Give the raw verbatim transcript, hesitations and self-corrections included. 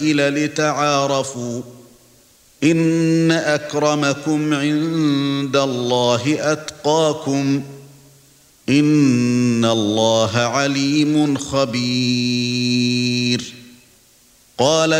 لتعارفوا إن أكرمكم عند الله أتقاكم إن الله عليم خبير. قال